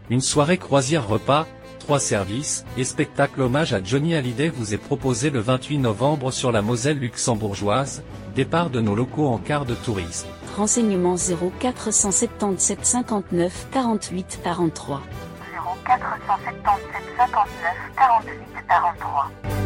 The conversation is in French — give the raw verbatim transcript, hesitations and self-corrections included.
Une soirée croisière repas, trois services, et spectacle hommage à Johnny Hallyday vous est proposé le vingt-huit novembre sur la Moselle luxembourgeoise, départ de nos locaux en quart de tourisme. Renseignements zéro quatre cent soixante-dix-sept cinquante-neuf quarante-huit quarante-trois. zéro quatre cent soixante-dix-sept cinquante-neuf quarante-huit quarante-trois.